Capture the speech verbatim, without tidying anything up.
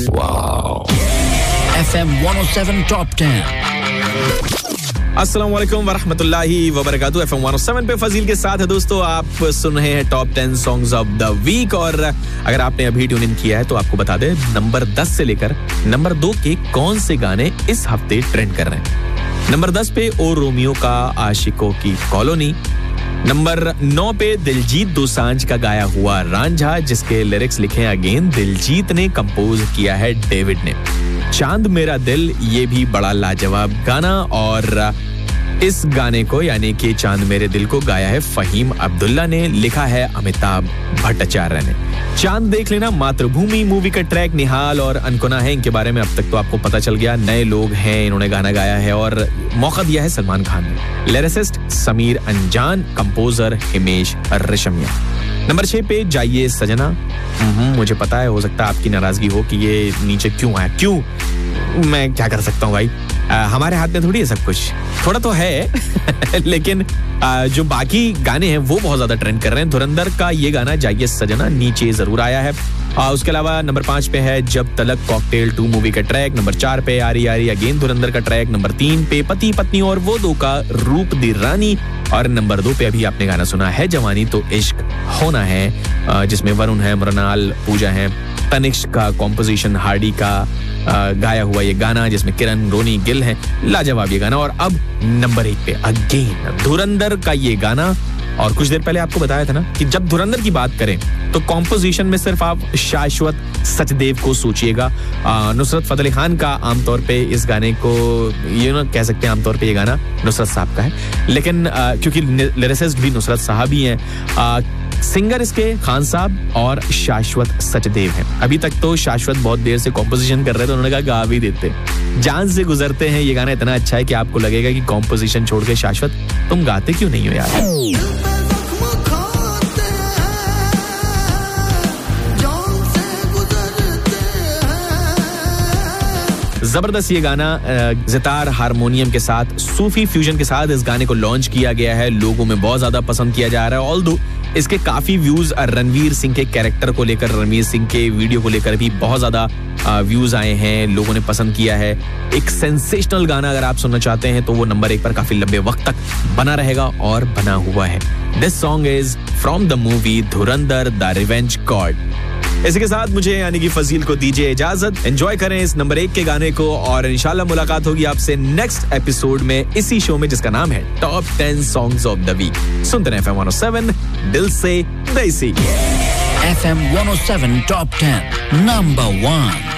Wow F M one O seven top ten. अस्सलाम वालेकुम वरहमतुल्लाहि वबरकातुहू। F M one O seven पे फजील के साथ है दोस्तों, आप सुन रहे हैं top ten songs of the week. और अगर आपने अभी ट्यून इन किया है तो आपको बता दें, नंबर दस से लेकर नंबर दो के कौन से गाने इस हफ्ते ट्रेंड कर रहे हैं। नंबर दस पे ओ रोमियो का आशिकों की कॉलोनी। नंबर नौ पे दिलजीत दोसांझ का गाया हुआ रांझा, जिसके लिरिक्स लिखे अगेन दिलजीत ने, कंपोज किया है डेविड ने। चांद मेरा दिल, ये भी बड़ा लाजवाब गाना, और इस गाने को यानी कि चांद मेरे दिल को गाया है फहीम अब्दुल्ला ने, लिखा है अमिताभ भट्टाचार्य ने। चांद देख लेना मातृभूमि मूवी का ट्रैक निहाल और अनकोना है, इनके बारे में अब तक तो आपको पता चल गया, नए लोग हैं, इन्होंने गाना गाया है और मौका दिया है सलमान खान ने। लिरिसिस्ट समीर अंजान, कंपोजर हिमेश रेशमिया। नंबर छह पे जाइए सजना। मुझे पता है, हो सकता है आपकी नाराजगी हो कि ये नीचे क्यों आया, क्यों, मैं क्या कर सकता हूँ भाई, आ, हमारे हाथ में थोड़ी है सब कुछ, थोड़ा तो है लेकिन आ, जो बाकी गाने हैं वो बहुत ज्यादा ट्रेंड कर रहे हैं। धुरंधर का ये गाना जाइए सजना नीचे जरूर आया है। आ, उसके अलावा नंबर पांच पे है जब तलक कॉकटेल टू मूवी का ट्रैक। नंबर चार पे आरी आरी अगेन धुरंधर का ट्रैक। नंबर तीन पे पति पत्नी और वो दो का रूप दी रानी। और नंबर दो पे अभी आपने गाना सुना है जवानी तो इश्क होना है, जिसमें वरुण है, मृणाल पूजा है, तनिष्क का कॉम्पोजिशन, हार्डी का गाया हुआ ये गाना, जिसमें किरण रोनी गिल है। लाजवाब ये गाना। और अब नंबर एक पे अगेन धुरंधर का ये गाना। और कुछ देर पहले आपको बताया था ना कि जब धुरंधर की बात करें तो कॉम्पोजिशन में सिर्फ आप शाश्वत सचदेव को सोचिएगा। नुसरत फतेह अली खान का आमतौर पे इस गाने को ये ना कह सकते हैं, आमतौर पे ये गाना नुसरत साहब का है, लेकिन आ, क्योंकि लिरिसिस्ट भी नुसरत साहब ही हैं, सिंगर इसके खान साहब और शाश्वत सचदेव हैं। अभी तक तो शाश्वत बहुत देर से कॉम्पोजिशन कर रहे थे, उन्होंने कहा गा भी देते, जान से गुजरते हैं। ये गाना इतना अच्छा है कि आपको लगेगा कि कॉम्पोजिशन छोड़ के शाश्वत तुम गाते क्यों नहीं हो यार। जबरदस्त ये गाना जितार हारमोनियम के साथ, सूफी फ्यूजन के साथ इस गाने को लॉन्च किया गया है, लोगों में बहुत ज्यादा पसंद किया जा रहा है। ऑल्दो इसके काफी व्यूज रणवीर सिंह के कैरेक्टर को लेकर, रणवीर सिंह के वीडियो को लेकर भी बहुत ज्यादा व्यूज आए हैं, लोगों ने पसंद किया है। एक सेंसेशनल गाना अगर आप सुनना चाहते हैं तो वो नंबर एक पर काफी लंबे वक्त तक बना रहेगा और बना हुआ है। This song is from the movie Dhurandhar the revenge God. इसी के साथ मुझे यानी कि फजील को दीजिए इजाजत। एंजॉय करें इस नंबर एक के गाने को और इंशाल्लाह मुलाकात होगी आपसे नेक्स्ट एपिसोड में इसी शो में, जिसका नाम है top ten songs of the week. सुनते हैं F M one O seven, दिल से देसी। F M one O seven top ten number one.